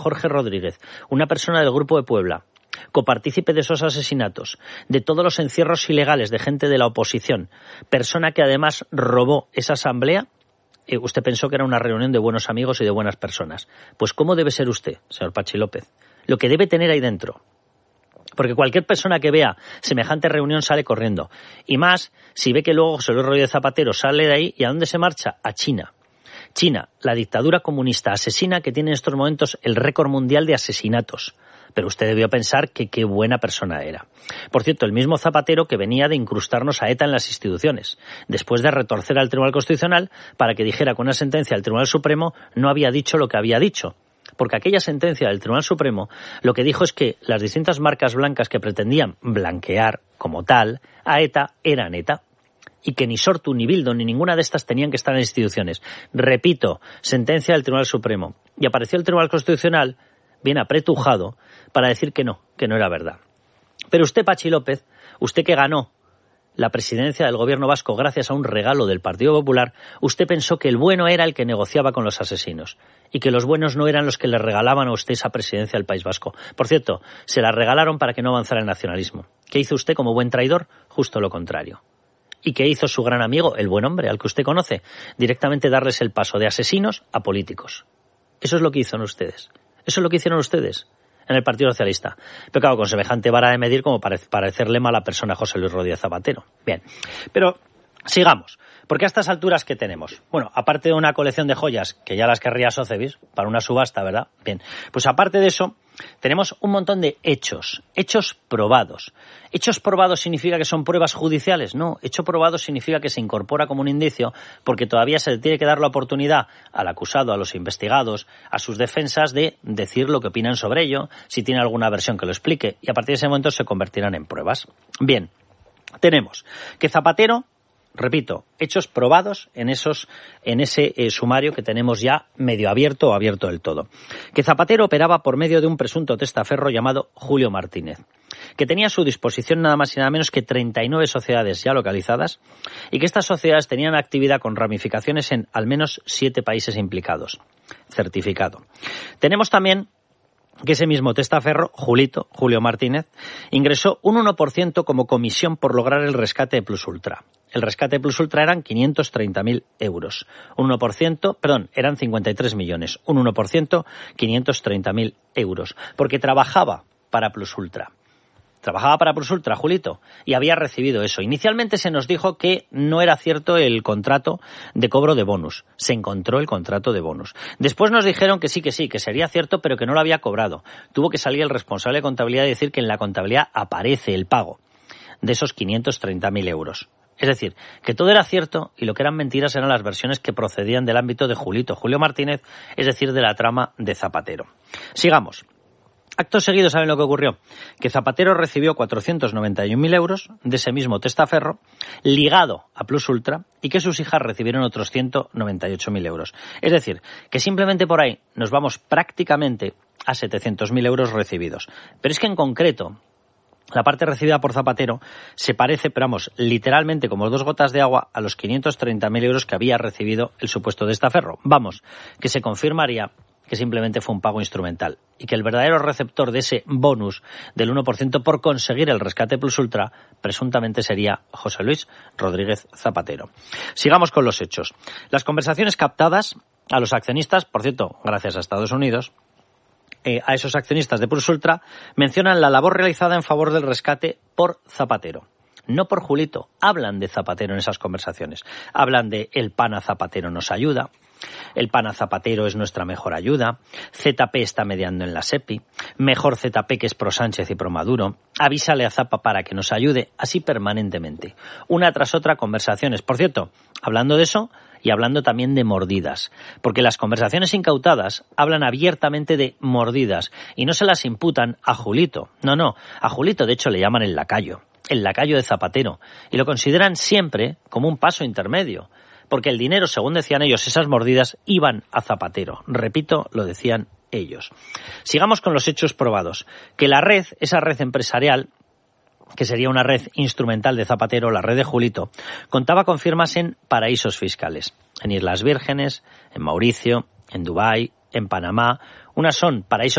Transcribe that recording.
Jorge Rodríguez, una persona del Grupo de Puebla, copartícipe de esos asesinatos, de todos los encierros ilegales de gente de la oposición, persona que además robó esa asamblea, usted pensó que era una reunión de buenos amigos y de buenas personas. Pues ¿cómo debe ser usted, señor Pachi López? Lo que debe tener ahí dentro. Porque cualquier persona que vea semejante reunión sale corriendo. Y más si ve que luego José Luis Rodríguez Zapatero sale de ahí, ¿y a dónde se marcha? A China. China, la dictadura comunista asesina que tiene en estos momentos el récord mundial de asesinatos. Pero usted debió pensar que qué buena persona era. Por cierto, el mismo Zapatero que venía de incrustarnos a ETA en las instituciones, después de retorcer al Tribunal Constitucional para que dijera que una sentencia del Tribunal Supremo no había dicho lo que había dicho. Porque aquella sentencia del Tribunal Supremo lo que dijo es que las distintas marcas blancas que pretendían blanquear como tal a ETA eran ETA. Y que ni Sortu, ni Bildu, ni ninguna de estas tenían que estar en las instituciones. Repito, sentencia del Tribunal Supremo. Y apareció el Tribunal Constitucional, bien apretujado, para decir que no era verdad. Pero usted, Pachi López, usted que ganó la presidencia del gobierno vasco gracias a un regalo del Partido Popular, usted pensó que el bueno era el que negociaba con los asesinos y que los buenos no eran los que le regalaban a usted esa presidencia del País Vasco. Por cierto, se la regalaron para que no avanzara el nacionalismo. ¿Qué hizo usted como buen traidor? Justo lo contrario. ¿Y qué hizo su gran amigo, el buen hombre, al que usted conoce? Directamente darles el paso de asesinos a políticos. Eso es lo que hicieron ustedes. Eso es lo que hicieron ustedes en el Partido Socialista. Pero claro, con semejante vara de medir como parecerle mala persona a José Luis Rodríguez Zapatero. Bien, pero sigamos. Porque a estas alturas, ¿qué tenemos? Bueno, aparte de una colección de joyas, que ya las querría Socevis, para una subasta, ¿verdad? Bien, pues aparte de eso, tenemos un montón de hechos probados. ¿Hechos probados significa que son pruebas judiciales? No, hecho probado significa que se incorpora como un indicio porque todavía se le tiene que dar la oportunidad al acusado, a los investigados, a sus defensas de decir lo que opinan sobre ello, si tiene alguna versión que lo explique, y a partir de ese momento se convertirán en pruebas. Bien, tenemos que Zapatero, repito, hechos probados en ese sumario que tenemos ya medio abierto o abierto del todo. Que Zapatero operaba por medio de un presunto testaferro llamado Julio Martínez, que tenía a su disposición nada más y nada menos que 39 sociedades ya localizadas y que estas sociedades tenían actividad con ramificaciones en al menos 7 países implicados. Certificado. Tenemos también que ese mismo testaferro, Julio Martínez, ingresó un 1% como comisión por lograr el rescate de Plus Ultra. El rescate de Plus Ultra eran 530.000 euros. Un 1%, perdón, eran 53 millones. Un 1%, 530.000 euros. Porque trabajaba para Plus Ultra. Trabajaba para Plus Ultra, Julito, y había recibido eso. Inicialmente se nos dijo que no era cierto el contrato de cobro de bonus. Se encontró el contrato de bonus. Después nos dijeron que sí, que sería cierto, pero que no lo había cobrado. Tuvo que salir el responsable de contabilidad y decir que en la contabilidad aparece el pago de esos 530.000 euros. Es decir, que todo era cierto y lo que eran mentiras eran las versiones que procedían del ámbito de Julio Martínez, es decir, de la trama de Zapatero. Sigamos. Acto seguido, ¿saben lo que ocurrió? Que Zapatero recibió 491.000 euros de ese mismo testaferro ligado a Plus Ultra y que sus hijas recibieron otros 198.000 euros. Es decir, que simplemente por ahí nos vamos prácticamente a 700.000 euros recibidos. Pero es que en concreto, la parte recibida por Zapatero se parece, pero vamos, literalmente como 2 gotas de agua a los 530.000 euros que había recibido el supuesto testaferro. Vamos, que se confirmaría que simplemente fue un pago instrumental y que el verdadero receptor de ese bonus del 1% por conseguir el rescate Plus Ultra presuntamente sería José Luis Rodríguez Zapatero. Sigamos con los hechos. Las conversaciones captadas a los accionistas, por cierto, gracias a Estados Unidos, a esos accionistas de Plus Ultra, mencionan la labor realizada en favor del rescate por Zapatero. No por Julito, hablan de Zapatero en esas conversaciones. Hablan de el pana Zapatero nos ayuda, el pana Zapatero es nuestra mejor ayuda, ZP está mediando en la SEPI, mejor ZP que es pro Sánchez y pro Maduro, avísale a Zapa para que nos ayude, así permanentemente. Una tras otra conversaciones. Por cierto, hablando de eso y hablando también de mordidas, porque las conversaciones incautadas hablan abiertamente de mordidas y no se las imputan a Julito. No, a Julito de hecho le llaman el lacayo de Zapatero, y lo consideran siempre como un paso intermedio, porque el dinero, según decían ellos, esas mordidas iban a Zapatero. Repito, lo decían ellos. Sigamos con los hechos probados. Que la red, esa red empresarial, que sería una red instrumental de Zapatero, la red de Julito, contaba con firmas en paraísos fiscales, en Islas Vírgenes, en Mauricio, en Dubái, en Panamá. Unas son paraísos